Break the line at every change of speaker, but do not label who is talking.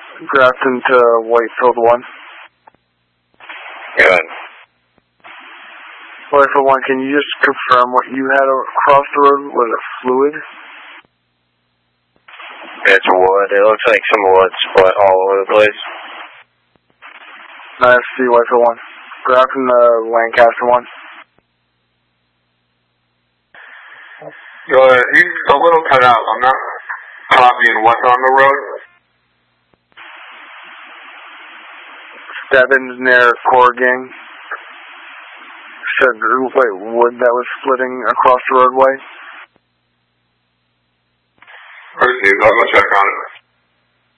Grafton to Whitefield 1.
Good.
Whitefield 1, can you just confirm what you had across the road? Was it fluid?
It's wood. It looks like some wood split all over the place.
Nice to see Whitefield 1. Grafton to Lancaster 1.
He's a little cut out. I'm not copying what's on the road.
Stebbins near Corrigan. Said it looked like wood that was splitting across the roadway.
I'll go check on it.